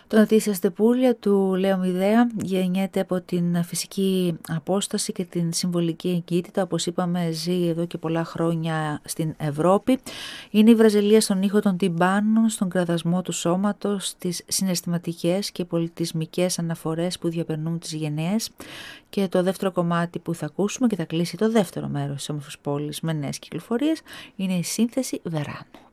Το Νοτήσια Στεπούλια του Λέο Μηδέα γεννιέται από την φυσική απόσταση και την συμβολική εγκύτητα. Όπως είπαμε, ζει εδώ και πολλά χρόνια στην Ευρώπη. Είναι η Βραζιλία στον ήχο των τυμπάνων, στον κραδασμό του σώματος, στις συναισθηματικές και πολιτισμικές αναφορές που διαπερνούν τις γενναίες. Και το δεύτερο κομμάτι που θα ακούσουμε και θα κλείσει το δεύτερο μέρος της όμορφης πόλης με νέες κυκλοφορίες είναι η σύνθεση Βεράνο.